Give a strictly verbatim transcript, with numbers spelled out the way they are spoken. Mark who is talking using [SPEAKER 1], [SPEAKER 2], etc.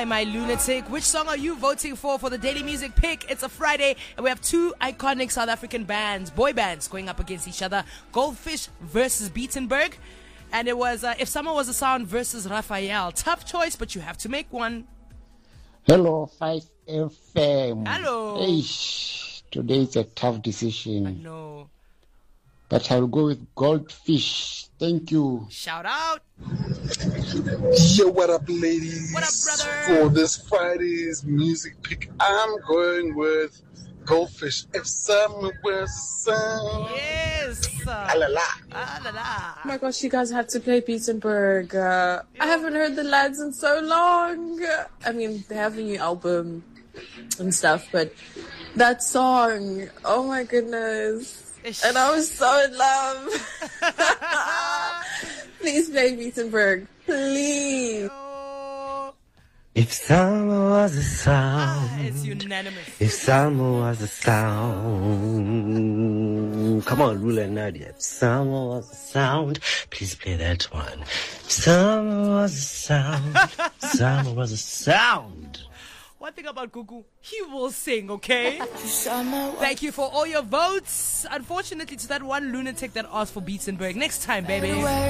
[SPEAKER 1] Hi, my lunatic. Which song are you voting for for the Daily Music Pick? It's a Friday, and we have two iconic South African bands, boy bands, going up against each other. Goldfish versus Beatenberg. And it was uh, If Summer Was a Sound versus Raphael. Tough choice, but you have to make one.
[SPEAKER 2] Hello, five F M.
[SPEAKER 1] Hello.
[SPEAKER 2] Eish, today it's a tough decision.
[SPEAKER 1] I know.
[SPEAKER 2] But I'll go with Goldfish. Thank you.
[SPEAKER 1] Shout out.
[SPEAKER 3] Yo, what up, ladies?
[SPEAKER 1] What up, brother?
[SPEAKER 3] For this Friday's music pick, I'm going with Goldfish. If summer was sun.
[SPEAKER 1] Yes.
[SPEAKER 3] Ah la la.
[SPEAKER 1] Ah, la, la.
[SPEAKER 4] Oh my gosh, you guys had to play Beatenberg. Uh, I haven't heard the lads in so long. I mean, they have a new album and stuff, but that song, oh my goodness. And I was so in love. Please play Beatenberg. Please.
[SPEAKER 1] Oh,
[SPEAKER 5] If summer was a
[SPEAKER 1] ah,
[SPEAKER 5] sound,
[SPEAKER 1] it's unanimous.
[SPEAKER 5] if summer was a sound, come on, Rula and Nadia. If summer was a sound, please play that one. If summer was a sound, summer was a sound.
[SPEAKER 1] One thing about Gugu, he will sing, okay? Thank you for all your votes. Unfortunately, it's that one lunatic that asked for Beatenberg. Next time, baby.